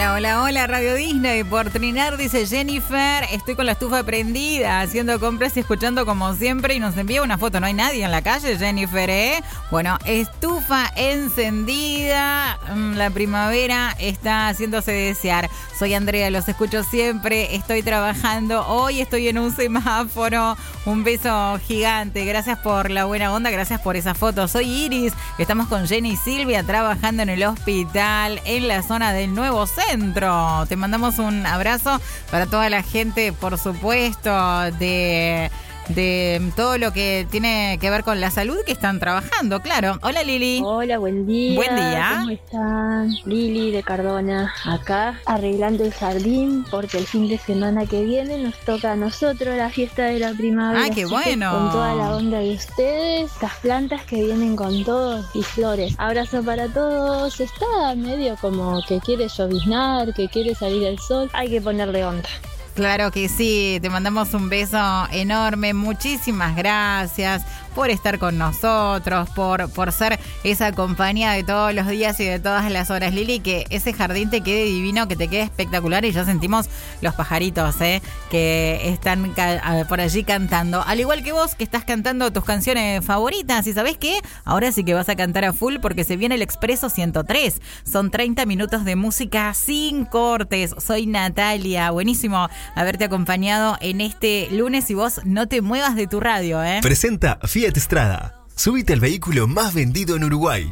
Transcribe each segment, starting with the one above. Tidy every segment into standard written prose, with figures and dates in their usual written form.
Hola, hola, hola, Radio Disney. Por trinar, dice Jennifer. Estoy con la estufa prendida, haciendo compras y escuchando como siempre. Y nos envía una foto. No hay nadie en la calle, Jennifer, ¿eh? Bueno, estufa encendida. La primavera está haciéndose desear. Soy Andrea, los escucho siempre. Estoy trabajando. Hoy estoy en un semáforo. Un beso gigante. Gracias por la buena onda. Gracias por esa foto. Soy Iris. Estamos con Jenny y Silvia trabajando en el hospital en la zona del Nuevo Centro. Te mandamos un abrazo para toda la gente, por supuesto, de todo lo que tiene que ver con la salud que están trabajando, claro. Hola, Lili. Hola, buen día. Buen día. ¿Cómo están? Lili de Cardona, acá arreglando el jardín porque el fin de semana que viene nos toca a nosotros la fiesta de la primavera. ¡Ah, qué bueno! Con toda la onda de ustedes, las plantas que vienen con todo y flores. Abrazo para todos. Está medio como que quiere lloviznar, que quiere salir el sol. Hay que ponerle onda. Claro que sí, te mandamos un beso enorme, muchísimas gracias por estar con nosotros, por ser esa compañía de todos los días y de todas las horas, Lili, que ese jardín te quede divino, que te quede espectacular y ya sentimos los pajaritos que están por allí cantando, al igual que vos que estás cantando tus canciones favoritas. ¿Y sabés qué? Ahora sí que vas a cantar a full porque se viene el Expreso 103, son 30 minutos de música sin cortes. Soy Natalia, buenísimo haberte acompañado en este lunes y vos no te muevas de tu radio, ¿eh? Presenta Fiat Strada. Subite al vehículo más vendido en Uruguay.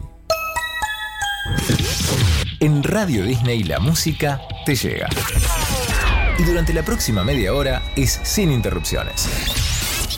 En Radio Disney la música te llega. Y durante la próxima media hora es sin interrupciones.